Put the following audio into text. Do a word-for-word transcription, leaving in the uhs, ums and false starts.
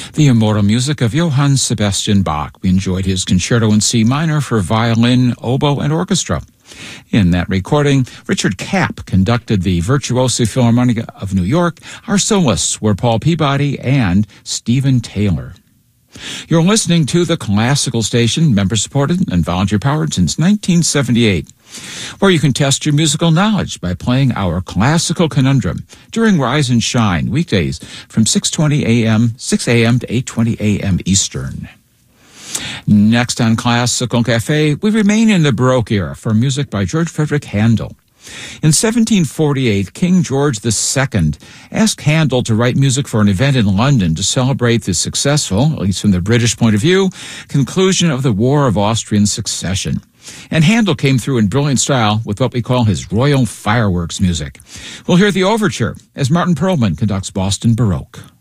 The immortal music of Johann Sebastian Bach. We enjoyed his concerto in C minor for violin, oboe, and orchestra. In that recording, Richard Kapp conducted the Virtuosi Philharmonica of New York. Our soloists were Paul Peabody and Stephen Taylor. You're listening to the Classical Station, member-supported and volunteer-powered since nineteen seventy-eight, where you can test your musical knowledge by playing our Classical Conundrum during Rise and Shine, weekdays from six twenty a.m., six a.m. to eight twenty a.m. Eastern. Next on Classical Cafe, we remain in the Baroque era for music by George Frederick Handel. In seventeen forty-eight, King George the Second asked Handel to write music for an event in London to celebrate the successful, at least from the British point of view, conclusion of the War of Austrian Succession. And Handel came through in brilliant style with what we call his royal fireworks music. We'll hear the overture as Martin Perlman conducts Boston Baroque.